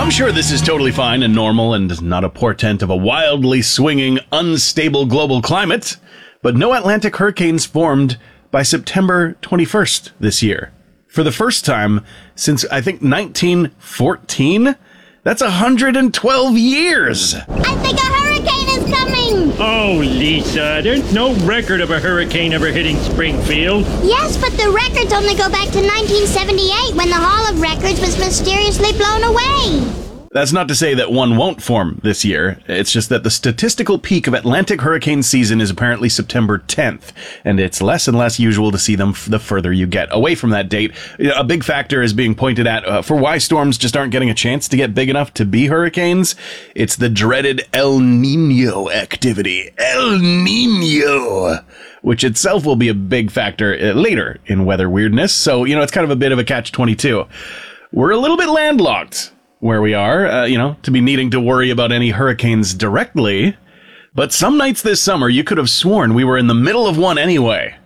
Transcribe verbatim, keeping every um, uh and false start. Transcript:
I'm sure this is totally fine and normal and not a portent of a wildly swinging, unstable global climate, but no Atlantic hurricanes formed by September twenty-first this year. For the first time since, I think, nineteen fourteen? That's one hundred twelve years! I think a hurricane is coming! Oh, Lisa, there's no record of a hurricane ever hitting Springfield. Yes, but the records only go back to nineteen seventy-eight, when the Hall of Records was mysteriously blown away. That's not to say that one won't form this year. It's just that the statistical peak of Atlantic hurricane season is apparently September tenth, and it's less and less usual to see them f- the further you get away from that date. A big factor is being pointed at uh, for why storms just aren't getting a chance to get big enough to be hurricanes. It's the dreaded El Nino activity. El Nino! Which itself will be a big factor uh, later in weather weirdness. So, you know, it's kind of a bit of a catch twenty-two. We're a little bit landlocked where we are, uh, you know, to be needing to worry about any hurricanes directly. But some nights this summer, you could have sworn we were in the middle of one anyway.